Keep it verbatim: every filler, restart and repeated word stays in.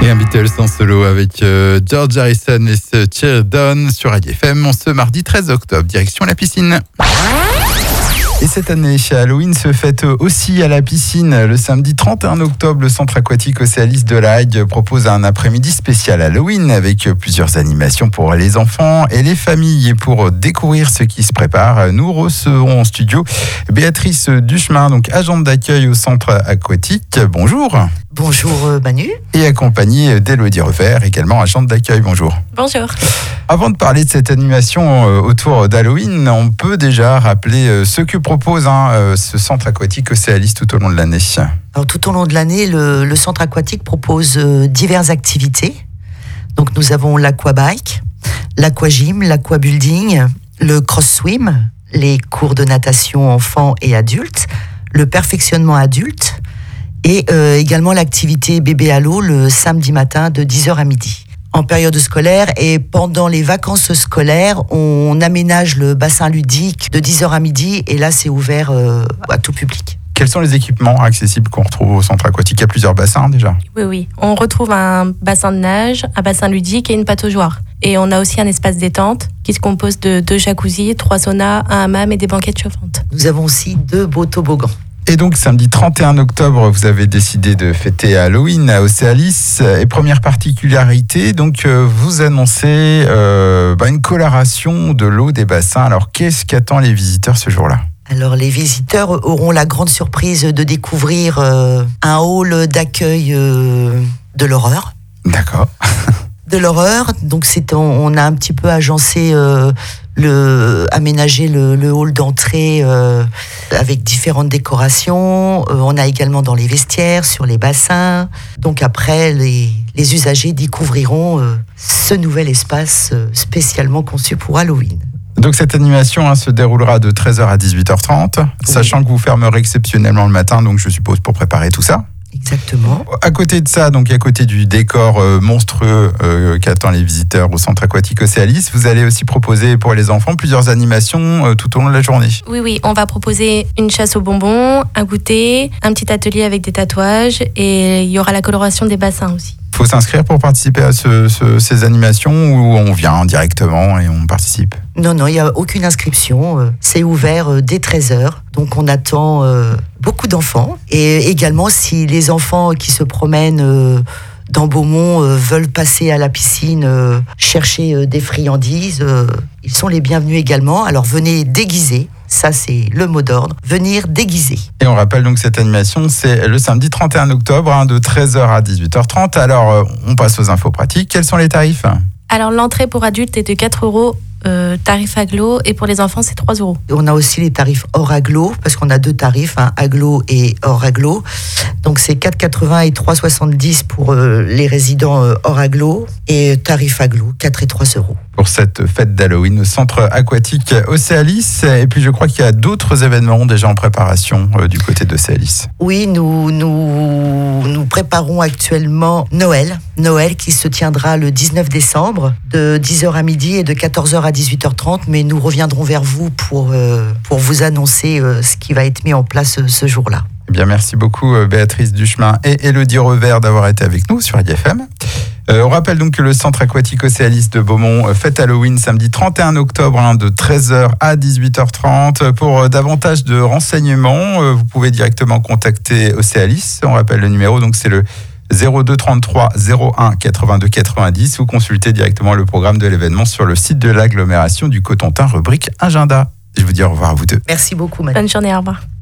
Et un Beatles en solo avec euh, George Harrison et ce Cheer Down sur Radio F M. Ce mardi treize octobre, direction la piscine. Et cette année, Halloween se fête aussi à la piscine. Le samedi trente et un octobre, le centre aquatique Océalis de La Hague propose un après-midi spécial Halloween avec plusieurs animations pour les enfants et les familles. Et pour découvrir ce qui se prépare, nous recevons en studio Béatrice Duchemin, donc agente d'accueil au centre aquatique. Bonjour. Bonjour Manu. Et accompagnée d'Élodie Revers, également agente d'accueil. Bonjour. Bonjour. Avant de parler de cette animation autour d'Halloween, on peut déjà rappeler ce que propose hein, ce centre aquatique Océalis tout au long de l'année. Alors, tout au long de l'année, le, le centre aquatique propose diverses activités. Donc nous avons l'aquabike, l'aquagym, l'aquabuilding, le cross-swim, les cours de natation enfants et adultes, le perfectionnement adulte et euh, également l'activité bébé à l'eau le samedi matin de dix heures à midi. En période scolaire et pendant les vacances scolaires, on aménage le bassin ludique de dix heures à midi et là c'est ouvert euh, à tout public. Quels sont les équipements accessibles qu'on retrouve au centre aquatique ? Il y a plusieurs bassins déjà ? Oui, oui. On retrouve un bassin de nage, un bassin ludique et une pataugeoire. Et on a aussi un espace détente qui se compose de deux jacuzzis, trois saunas, un hammam et des banquettes chauffantes. Nous avons aussi deux beaux toboggans. Et donc, samedi trente et un octobre, vous avez décidé de fêter Halloween à Océalis. Et première particularité, donc, vous annoncez euh, bah, une coloration de l'eau des bassins. Alors, qu'est-ce qu'attend les visiteurs ce jour-là ? Alors, les visiteurs auront la grande surprise de découvrir euh, un hall d'accueil euh, de l'horreur. D'accord. De l'horreur. Donc, c'est, on, on a un petit peu agencé... Euh, Le, aménager le, le hall d'entrée euh, avec différentes décorations. Euh, on a également dans les vestiaires, sur les bassins. Donc après, les, les usagers découvriront euh, ce nouvel espace euh, spécialement conçu pour Halloween. Donc cette animation hein, se déroulera de treize heures à dix-huit heures trente, oui. Sachant que vous fermerez exceptionnellement le matin, donc je suppose pour préparer tout ça. Exactement. À côté de ça, donc à côté du décor euh, monstrueux euh, qu'attend les visiteurs au centre aquatique Océalis, vous allez aussi proposer pour les enfants plusieurs animations euh, tout au long de la journée. Oui, oui, on va proposer une chasse aux bonbons, un goûter, un petit atelier avec des tatouages et il y aura la coloration des bassins aussi. Il faut s'inscrire pour participer à ce, ce, ces animations ou on vient directement et on participe ? Non, non, il n'y a aucune inscription. C'est ouvert dès treize heures. Donc on attend euh, beaucoup d'enfants. Et également, si les enfants qui se promènent euh, dans Beaumont euh, veulent passer à la piscine, euh, chercher euh, des friandises, euh, ils sont les bienvenus également. Alors venez déguisés. Ça, c'est le mot d'ordre. Venir déguisé. Et on rappelle donc cette animation, c'est le samedi trente et un octobre, hein, de treize heures à dix-huit heures trente. Alors, euh, on passe aux infos pratiques. Quels sont les tarifs ? Alors, l'entrée pour adultes est de quatre euros, euh, tarif aglo, et pour les enfants, c'est trois euros. On a aussi les tarifs hors aglo, parce qu'on a deux tarifs, hein, aglo et hors aglo. Donc, c'est quatre euros quatre-vingts et trois euros soixante-dix pour euh, les résidents euh, hors aglo, et tarif aglo, quatre et trois euros. Pour cette fête d'Halloween au centre aquatique Océalis. Et puis je crois qu'il y a d'autres événements déjà en préparation euh, du côté d'Océalis. Oui, nous, nous, nous préparons actuellement Noël. Noël qui se tiendra le dix-neuf décembre de dix heures à midi et de quatorze heures à dix-huit heures trente. Mais nous reviendrons vers vous pour, euh, pour vous annoncer euh, ce qui va être mis en place euh, ce jour-là. Eh bien, merci beaucoup Béatrice Duchemin et Élodie Revers d'avoir été avec nous sur Radio F M. Euh, on rappelle donc que le centre aquatique Océalis de Beaumont fête Halloween samedi trente et un octobre hein, de treize heures à dix-huit heures trente. Pour euh, davantage de renseignements, euh, vous pouvez directement contacter Océalis. On rappelle le numéro, donc c'est le zéro deux trente-trois zéro un quatre-vingt-deux quatre-vingt-dix ou consultez directement le programme de l'événement sur le site de l'agglomération du Cotentin, rubrique Agenda. Je vous dis au revoir à vous deux. Merci beaucoup, Manu. Bonne journée, au revoir.